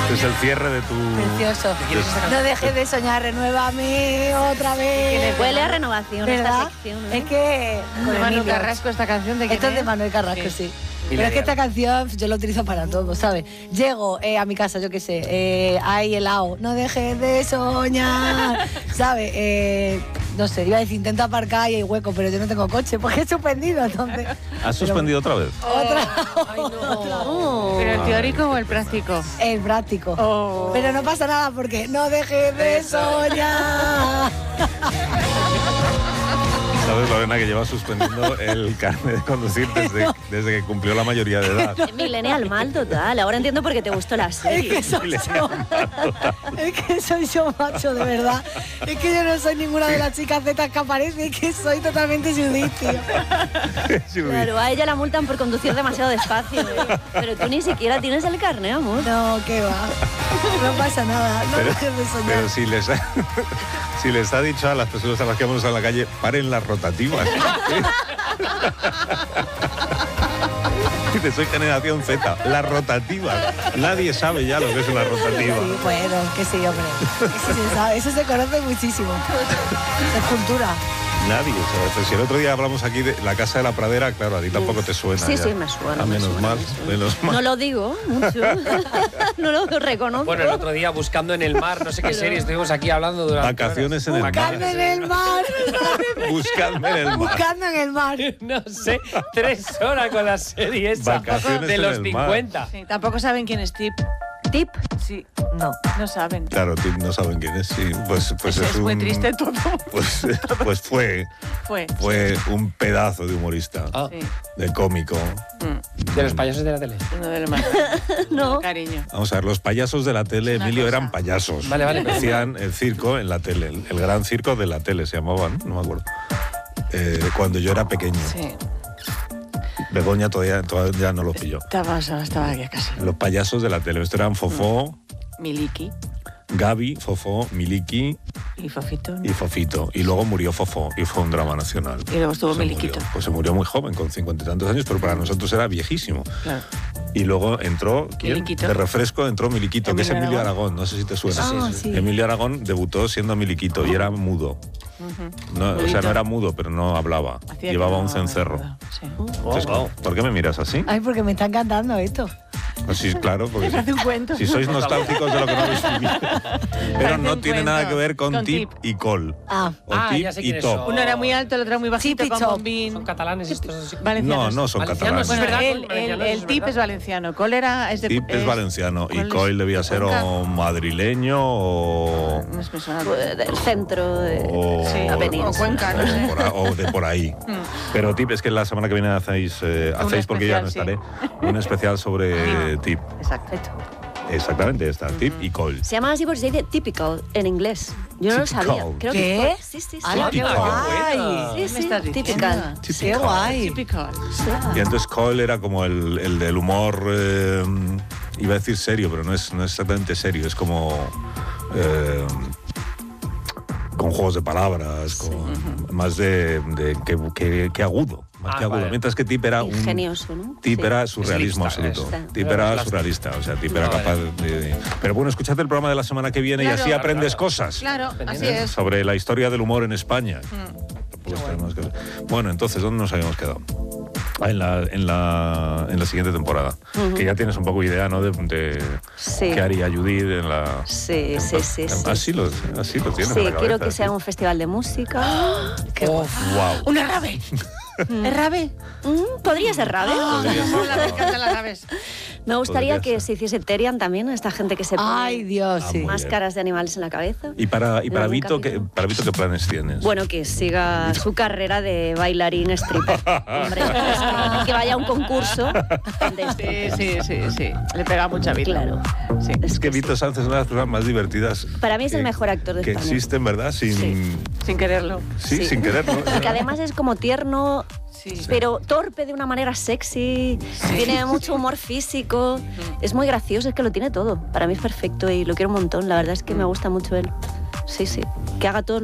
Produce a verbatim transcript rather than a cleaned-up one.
Este es el cierre de tu... Precioso. No dejes de soñar, renuévame otra vez. Huele a renovación ¿verdad? esta sección, ¿no? Es que... Con con Manuel Emilio. Carrasco, esta canción de quién Esto es de es? Manuel Carrasco, sí. Sí. Pero es que esta canción yo la utilizo para todo, ¿sabes? Llego eh, a mi casa, yo qué sé, eh, hay helado, no dejes de soñar, ¿sabes? Eh, no sé, iba a decir, intento aparcar y hay hueco, pero yo no tengo coche porque he suspendido, entonces... ¿Has suspendido otra vez? Otra, Ay, no. otra. Oh. ¿Pero el teórico o el práctico? El práctico. Oh. Pero no pasa nada porque no dejes de soñar. ¿Sabes, Lorena, que lleva suspendiendo el carnet de conducir desde, desde que cumplió la mayoría de edad? Millennial mal total. Ahora entiendo por qué te gustó la Es serie. que soy yo. Es que soy yo, macho, de verdad. Es que yo no soy ninguna de las chicas zetas que aparece, es que soy totalmente Judith, tío. Claro, a ella la multan por conducir demasiado despacio. ¿eh? Pero tú ni siquiera tienes el carnet, amor. No, qué va. No pasa nada. No Pero, dejes de soñar. pero si les ha, si les ha dicho a las personas a las que vamos a la calle, paren las rotativas. Dice, soy generación Z, las rotativas. Nadie sabe ya lo que es una rotativa. Sí, bueno, que sí, hombre. Eso se sabe, eso se conoce muchísimo. Es cultura. Nadie sabe. Pero si el otro día hablamos aquí de la Casa de la Pradera, claro, a ti tampoco te suena. Sí, ya. sí, me suena. Ah, me menos suena, mal, me suena. menos mal. No lo digo mucho. No lo reconozco. Bueno, el otro día buscando en el mar, no sé qué serie, estuvimos aquí hablando durante Vacaciones en el mar. Buscando en el mar. Buscadme en el mar. Buscando en el mar. no sé, tres horas con la serie esa Vacaciones de en los el mar. cincuenta. Sí, tampoco saben quién es Tip. Tip. Sí, No. no saben. Claro, tú no saben quién es. Sí, pues, pues es, es, es un, muy triste todo. Pues, pues fue, Fue. fue un pedazo de humorista, Ah, Sí. de cómico. Mm, de los payasos de la tele. uno de los más. No. Cariño. Vamos a ver, los payasos de la tele, Una Emilio, cosa. eran payasos. Vale, vale. Hacían el circo en la tele, el, el gran circo de la tele se llamaba, ¿no? No me acuerdo. Eh, cuando yo era pequeño. Sí. Begoña todavía, todavía no lo pilló. Estaba, estaba aquí casi. Los payasos de la tele. Estos eran Fofó, Miliki Gaby, Fofó, Miliki y Fofito. y Fofito. Y luego murió Fofó y fue un drama nacional. Y luego estuvo Se Miliquito. murió. Pues se murió muy joven, con cincuenta y tantos años, pero para nosotros era viejísimo. Claro. Y luego entró, ¿quién? Miliquito. De refresco entró Miliquito, que es Emilio Emilio Aragón. Aragón. No sé si te suena. Ah, sí. Emilio Aragón debutó siendo Miliquito y era mudo. No, o sea, no era mudo, pero no hablaba. Hacía Llevaba que un no- cencerro. Sí. Entonces, wow. ¿por qué me miras así? Ay, porque me están cantando esto. Pues sí, claro, porque Parece un cuento. si sois nostálgicos de lo que no habéis vivido. Pero Parece no un tiene cuento. nada que ver con, Con tip, tip. y col. Ah. O Ah, tip ya sé y quiénes top. son. Uno era muy alto, el otro era muy bajito, Tip y con top. bombín. Son catalanes estos así. No, Valencianos. no son Valencianos, catalanes. Bueno, Es verdad, el, son el, valencianos, el es tip verdad. es valenciano. Col era... Es de, Tip es valenciano y ¿cuál es? coil debía ¿De ser Cuenca? o madrileño o... No es persona. Pues, del centro de o, Sí, Avenida. o Cuenca, no sé. o por a- o de por ahí. Pero tip es que la semana que viene hacéis, eh, Un hacéis porque ya no especial, estaré, un especial sobre tip. Exacto. Exactamente, está, tip y coil. Se llama así porque se dice typical en inglés. Yo no lo Typical. sabía. Creo ¿Qué? que fue- sí, sí, sí. ¡Hala, qué Typical. guay! Sí, ¿Qué sí, me estás diciendo? typical. ¡Qué Typical. guay! Typical. Y entonces coil era como el, el del humor, eh, iba a decir serio, pero no es, no es exactamente serio, es como... eh, con juegos de palabras, con más de, de que, que- que agudo, más Ah, que agudo. vale. Mientras que Tip era un Ingenioso, ¿no? Tip Sí. era surrealismo Es lista, absoluto. es. Tip Claro, era plástico. surrealista, o sea, Tip era Vale. capaz de, de- Pero bueno, escuchad el programa de la semana que viene y Claro. así Claro, aprendes claro. cosas. Claro, así ¿eh? es. Sobre la historia del humor en España. Pues tenemos que- Bueno, entonces, ¿dónde nos habíamos quedado? Ah, en la, en la, en la siguiente temporada. Que ya tienes un poco idea, ¿no? De, de Sí. qué haría Judith en la... Sí, sí, sí, sí. Así lo, así lo tienes Sí, en la quiero cabeza, que sea sí. un festival de música. ¡Qué guay! Wow. ¡Una rave! ¿Es rave? Mm, Podría ser rave. Podría ser. Hola, me encantan las raves. Me gustaría Podría que ser. se hiciese Terian también, esta gente que se pone ¡Ay, Dios, Ah, sí! muy máscaras de animales en la cabeza. ¿Y para, y para, ¿En algún Vito, ¿qué, capítulo? para Vito qué planes tienes? Bueno, que siga su carrera de bailarín stripper. Hombre, es que, que vaya a un concurso de esto. Sí, sí, sí, sí. Le pega mucha vida. Claro. Sí. Es que Vito Sanz es una de las personas más divertidas. Para mí es el que- mejor actor de que España. existen, ¿verdad? Sin, Sí. Sin quererlo. sí, Sí. sin quererlo. Y que además es como tierno, Sí. pero torpe de una manera sexy, tiene mucho humor físico, es muy gracioso, es que lo tiene todo. Para mí es perfecto y lo quiero un montón, la verdad es que me gusta mucho él. Sí, sí, que haga todo